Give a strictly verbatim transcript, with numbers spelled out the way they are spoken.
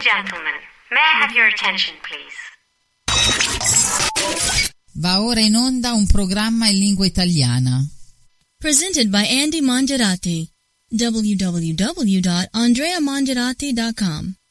gentlemen, may I have your attention, please? Va ora in onda un programma in lingua italiana. Presented by Andy Mongerati. w w w dot andrea mongerati dot com